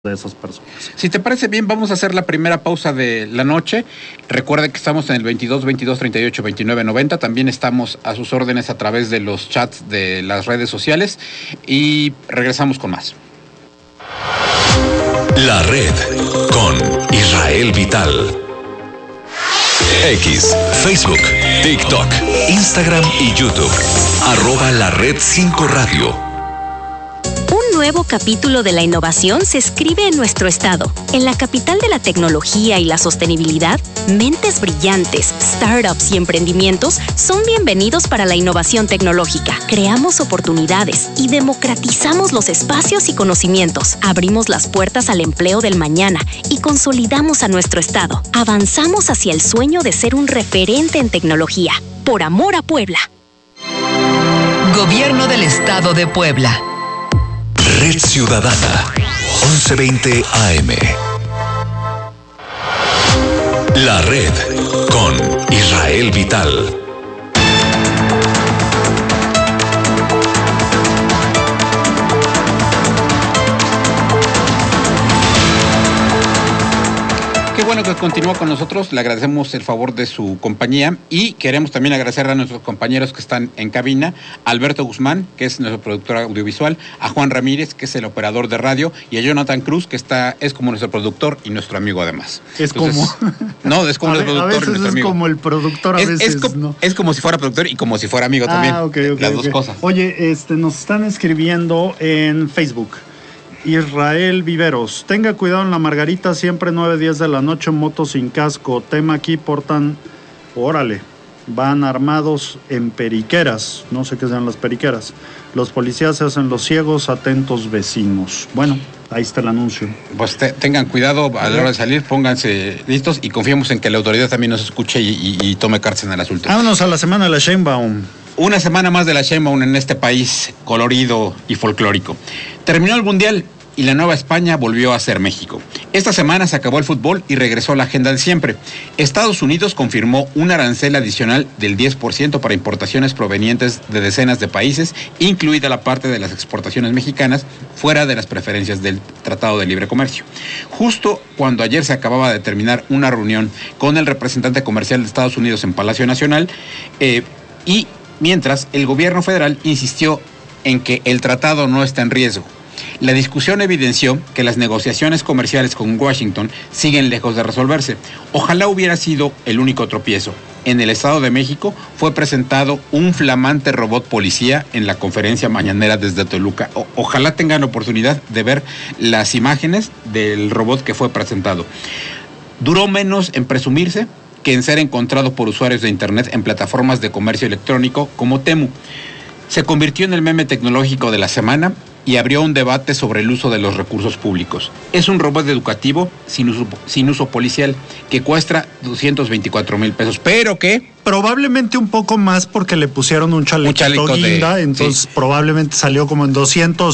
de esas personas. Si te parece bien, vamos a hacer la primera pausa de la noche. Recuerde que estamos en el 22 22 38 29 90. También estamos a sus órdenes a través de los chats de las redes sociales y regresamos con más. La red con Israel Vital. X, Facebook, TikTok, Instagram y YouTube. @LaRed5Radio. Un nuevo capítulo de la innovación se escribe en nuestro estado. En la capital de la tecnología y la sostenibilidad, mentes brillantes, startups y emprendimientos son bienvenidos para la innovación tecnológica. Creamos oportunidades y democratizamos los espacios y conocimientos. Abrimos las puertas al empleo del mañana y consolidamos a nuestro estado. Avanzamos hacia el sueño de ser un referente en tecnología. Por amor a Puebla. Gobierno del Estado de Puebla. Red Ciudadana, 1120 AM. La red con Israel Vital. Qué bueno que continúa con nosotros, le agradecemos el favor de su compañía y queremos también agradecer a nuestros compañeros que están en cabina, a Alberto Guzmán, que es nuestro productor audiovisual, a Juan Ramírez, que es el operador de radio, y a Jonathan Cruz, que es como nuestro productor y nuestro amigo además. No, es como el productor y nuestro amigo. Es como el productor, a veces no. Es como si fuera productor y como si fuera amigo también. Las dos cosas. Oye, nos están escribiendo en Facebook. Israel Viveros, tenga cuidado en la Margarita, siempre 9:10 de la noche, motos sin casco. Tema aquí portan, van armados en periqueras, no sé qué sean las periqueras. Los policías se hacen los ciegos, atentos vecinos. Bueno, ahí está el anuncio. Pues tengan cuidado a la hora de salir, pónganse listos y confiemos en que la autoridad también nos escuche y tome cartas en el asunto. Vámonos a la semana de la Sheinbaum. Una semana más de la Sheinbaum en este país colorido y folclórico. Terminó el Mundial y la Nueva España volvió a ser México. Esta semana se acabó el fútbol y regresó la agenda de siempre. Estados Unidos confirmó un arancel adicional del 10% para importaciones provenientes de decenas de países, incluida la parte de las exportaciones mexicanas, fuera de las preferencias del Tratado de Libre Comercio. Justo cuando ayer se acababa de terminar una reunión con el representante comercial de Estados Unidos en Palacio Nacional, y mientras el gobierno federal insistió en que el tratado no está en riesgo. La discusión evidenció que las negociaciones comerciales con Washington siguen lejos de resolverse. Ojalá hubiera sido el único tropiezo. En el Estado de México fue presentado un flamante robot policía en la conferencia mañanera desde Toluca. Ojalá tengan oportunidad de ver las imágenes del robot que fue presentado. Duró menos en presumirse que en ser encontrado por usuarios de Internet en plataformas de comercio electrónico como Temu. Se convirtió en el meme tecnológico de la semana y abrió un debate sobre el uso de los recursos públicos. Es un robot educativo sin uso policial que cuesta 224,000 pesos, pero que probablemente un poco más porque le pusieron un chaleco guinda, entonces sí. Probablemente salió como en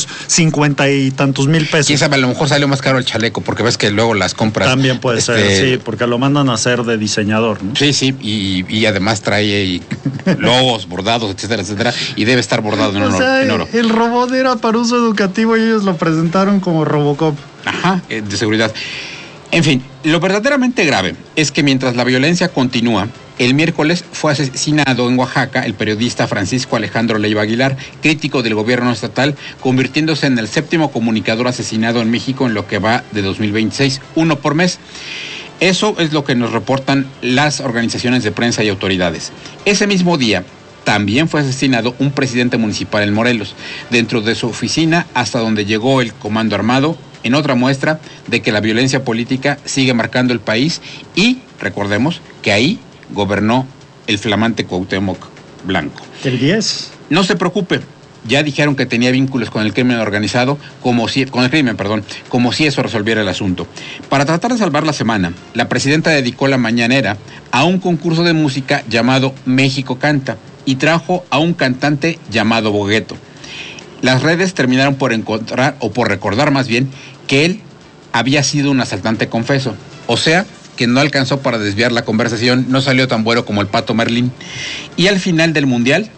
250 y tantos mil pesos. Quién sabe, a lo mejor salió más caro el chaleco, porque ves que luego las compras. También puede ser, sí, porque lo mandan a hacer de diseñador, ¿no? Sí, y además trae logos, bordados, etcétera, etcétera, y debe estar bordado en oro. El robot era para uso educativo y ellos lo presentaron como Robocop. Ajá, de seguridad. En fin, lo verdaderamente grave es que mientras la violencia continúa, el miércoles fue asesinado en Oaxaca el periodista Francisco Alejandro Leiva Aguilar, crítico del gobierno estatal, convirtiéndose en el 7º comunicador asesinado en México en lo que va de 2026, uno por mes. Eso es lo que nos reportan las organizaciones de prensa y autoridades. Ese mismo día también fue asesinado un presidente municipal en Morelos, dentro de su oficina hasta donde llegó el comando armado, en otra muestra de que la violencia política sigue marcando el país y recordemos que ahí gobernó el flamante Cuauhtémoc Blanco. El 10. No se preocupe, ya dijeron que tenía vínculos con el crimen organizado, como si eso resolviera el asunto. Para tratar de salvar la semana, la presidenta dedicó la mañanera a un concurso de música llamado México Canta y trajo a un cantante llamado Bogueto. Las redes terminaron por recordar más bien, que él había sido un asaltante confeso. O sea, que no alcanzó para desviar la conversación, no salió tan bueno como el Pato Merlín. Y al final del Mundial,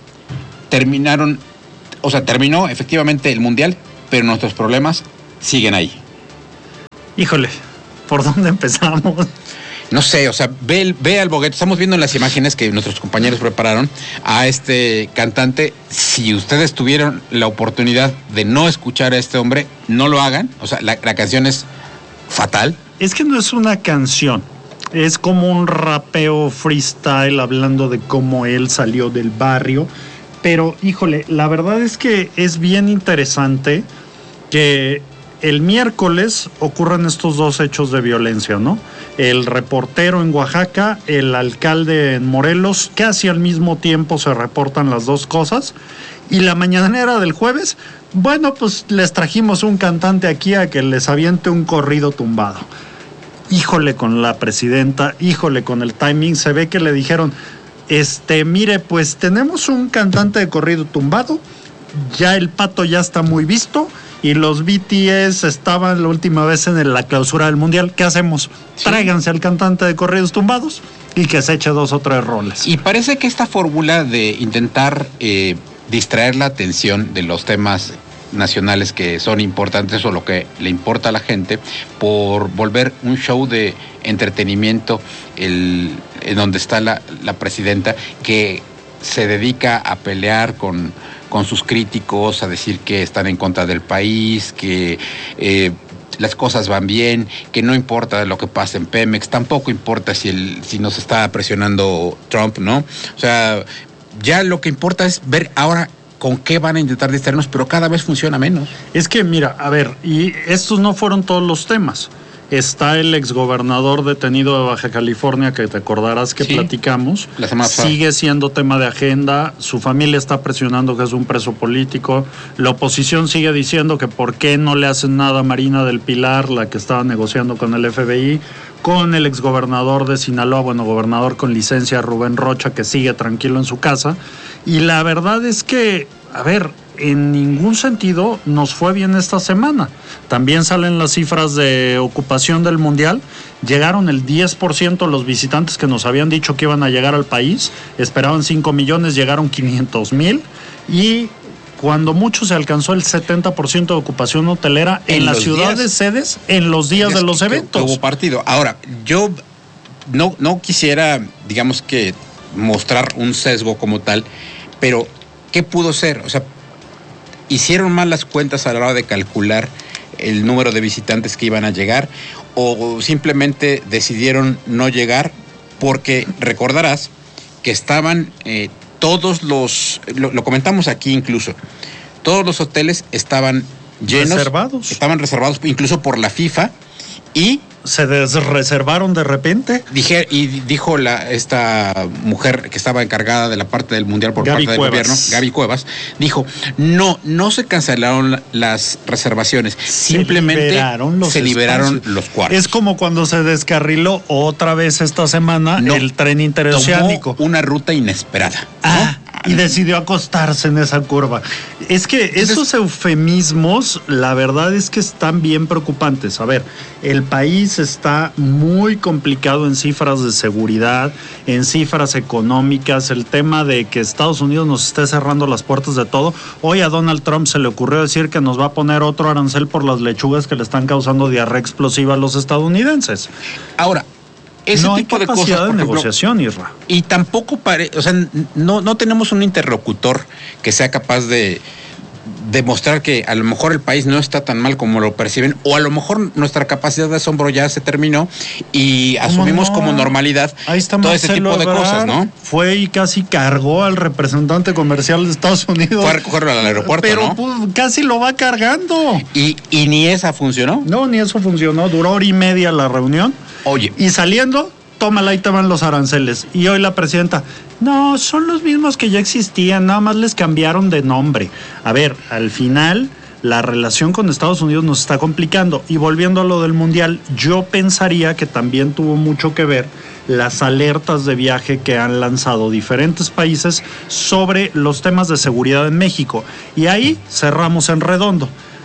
terminó efectivamente el Mundial, pero nuestros problemas siguen ahí. Híjole, ¿por dónde empezamos? No sé, o sea, ve al Bogueto. Estamos viendo en las imágenes que nuestros compañeros prepararon a este cantante. Si ustedes tuvieron la oportunidad de no escuchar a este hombre, no lo hagan. O sea, la canción es fatal. Es que no es una canción. Es como un rapeo freestyle hablando de cómo él salió del barrio. Pero, híjole, la verdad es que es bien interesante que el miércoles ocurren estos dos hechos de violencia, ¿no? El reportero en Oaxaca, el alcalde en Morelos, casi al mismo tiempo se reportan las dos cosas. Y la mañanera del jueves, bueno, pues les trajimos un cantante aquí a que les aviente un corrido tumbado. Híjole con la presidenta, híjole con el timing, se ve que le dijeron, mire, pues tenemos un cantante de corrido tumbado, ya el pato ya está muy visto, y los BTS estaban la última vez en la clausura del Mundial. ¿Qué hacemos? Sí. Tráiganse al cantante de corridos tumbados y que se eche 2 o 3 roles. Y parece que esta fórmula de intentar distraer la atención de los temas nacionales que son importantes o lo que le importa a la gente por volver un show de entretenimiento en donde está la presidenta que se dedica a pelear con sus críticos, a decir que están en contra del país, que las cosas van bien, que no importa lo que pase en Pemex, tampoco importa si nos está presionando Trump, ¿no? O sea, ya lo que importa es ver ahora con qué van a intentar distraernos, pero cada vez funciona menos. Es que, mira, a ver, y estos no fueron todos los temas. Está el exgobernador detenido de Baja California, que te acordarás que platicamos. La semana pasada. Sigue siendo tema de agenda. Su familia está presionando que es un preso político. La oposición sigue diciendo que por qué no le hacen nada a Marina del Pilar, la que estaba negociando con el FBI, con el exgobernador de Sinaloa, gobernador con licencia, Rubén Rocha, que sigue tranquilo en su casa. Y la verdad es que, a ver, en ningún sentido nos fue bien esta semana. También salen las cifras de ocupación del Mundial. Llegaron el 10% los visitantes que nos habían dicho que iban a llegar al país. Esperaban 5 millones, llegaron 500,000. Y cuando mucho se alcanzó el 70% de ocupación hotelera en las ciudades sedes en los días de los eventos. Hubo partido. Ahora, yo no quisiera, digamos que, mostrar un sesgo como tal, pero ¿qué pudo ser? O sea, ¿hicieron mal las cuentas a la hora de calcular el número de visitantes que iban a llegar o simplemente decidieron no llegar? Porque recordarás que estaban todos lo comentamos aquí incluso, todos los hoteles estaban llenos. Estaban reservados incluso por la FIFA y se desreservaron de repente. Dijo esta mujer que estaba encargada de la parte del Mundial por parte del gobierno, Gaby Cuevas, dijo, no se cancelaron las reservaciones, simplemente se liberaron los cuartos. Es como cuando se descarriló otra vez esta semana el tren interoceánico. Tomó una ruta inesperada. Y decidió acostarse en esa curva. Es que esos eufemismos, la verdad es que están bien preocupantes. A ver, el país está muy complicado en cifras de seguridad, en cifras económicas, el tema de que Estados Unidos nos esté cerrando las puertas de todo. Hoy a Donald Trump se le ocurrió decir que nos va a poner otro arancel por las lechugas que le están causando diarrea explosiva a los estadounidenses. Ahora, ese no tipo hay de cosas, capacidad de negociación, Isra. Y tampoco no tenemos un interlocutor que sea capaz de demostrar que a lo mejor el país no está tan mal como lo perciben, o a lo mejor nuestra capacidad de asombro ya se terminó y asumimos como normalidad todo ese tipo de cosas, ¿no? Fue y casi cargó al representante comercial de Estados Unidos. Fue a recogerlo al aeropuerto, pero, ¿no? Pues, casi lo va cargando. ¿Y ni esa funcionó? No, ni eso funcionó. Duró 1:30 la reunión. Oye. Y saliendo, tómala, ahí te van los aranceles. Y hoy la presidenta, no, son los mismos que ya existían, nada más les cambiaron de nombre. A ver, al final, la relación con Estados Unidos nos está complicando. Y volviendo a lo del Mundial, yo pensaría que también tuvo mucho que ver las alertas de viaje que han lanzado diferentes países sobre los temas de seguridad en México. Y ahí cerramos en redondo.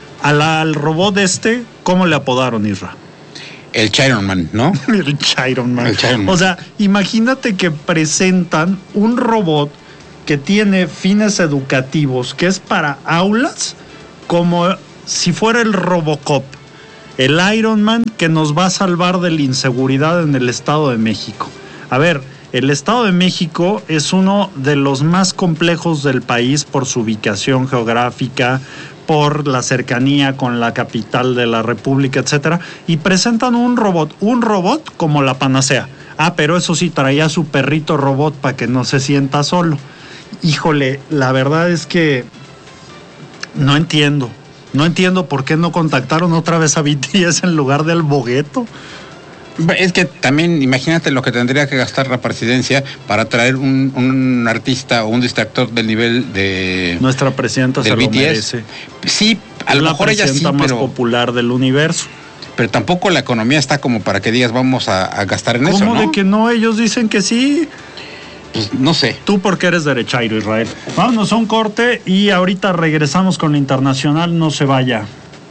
Al robot ¿cómo le apodaron, Isra? El Chiron Man, ¿no? El Chiron Man. O sea, imagínate que presentan un robot que tiene fines educativos, que es para aulas, como si fuera el Robocop. el Ironman que nos va a salvar de la inseguridad en el Estado de México. A ver, el Estado de México es uno de los más complejos del país por su ubicación geográfica, por la cercanía con la capital de la República, etcétera, y presentan un robot como la panacea. Pero eso sí, traía su perrito robot para que no se sienta solo. Híjole, la verdad es que no entiendo por qué no contactaron otra vez a BTS en lugar del Bogueto. Es que también imagínate lo que tendría que gastar la presidencia para traer un artista o un distractor del nivel de nuestra presidenta del se BTS. Lo merece. Sí, a lo mejor ella sí, la más pero popular del universo. Pero tampoco la economía está como para que digas vamos a gastar en eso, ¿no? ¿Cómo de que no? Ellos dicen que sí. Pues no sé. Tú porque eres derechairo, Israel. Vámonos a un corte y ahorita regresamos con la internacional. No se vaya.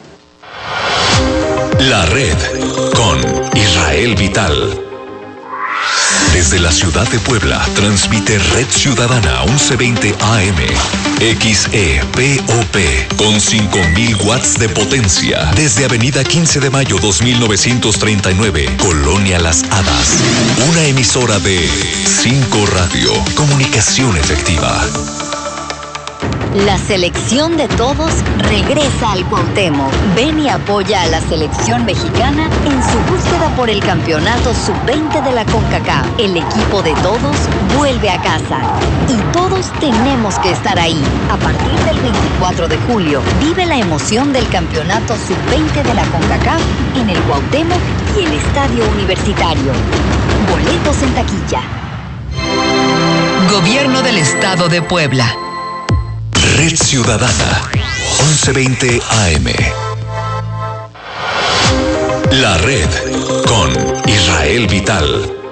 La Red con Israel Vital. Desde la ciudad de Puebla, transmite Red Ciudadana 1120 AM, XEPOP, con 5,000 watts de potencia. Desde Avenida 15 de Mayo 2939, Colonia Las Hadas. Una emisora de 5 Radio, comunicación efectiva. La selección de todos regresa al Cuauhtémoc. Ven y apoya a la selección mexicana en su búsqueda por el campeonato sub-20 de la CONCACAF. El equipo de todos vuelve a casa y todos tenemos que estar ahí. A partir del 24 de julio, vive la emoción del campeonato sub-20 de la CONCACAF en el Cuauhtémoc y el Estadio Universitario. Boletos en taquilla. Gobierno del Estado de Puebla. Red Ciudadana 1120 AM. La Red con Israel Vital.